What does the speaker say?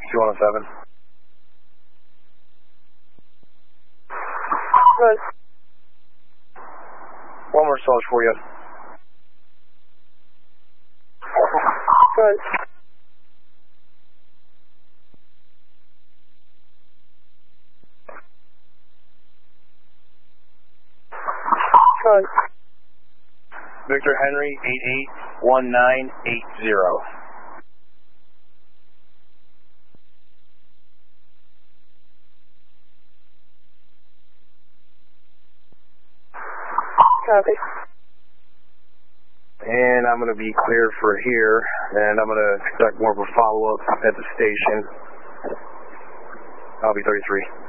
2107. Good. One more Sarge for you. Good. Good. Victor Henry 881980. Copy. And I'm going to be cleared for here, and I'm going to conduct more of a follow-up at the station. I'll be 33.